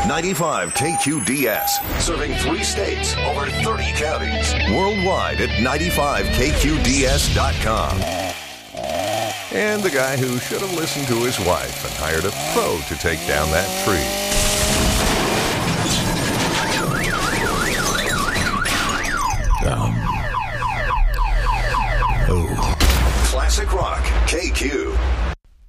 95 KQDS, serving 3 states, over 30 counties. Worldwide at 95KQDS.com. And the guy who should have listened to his wife and hired a pro to take down that tree.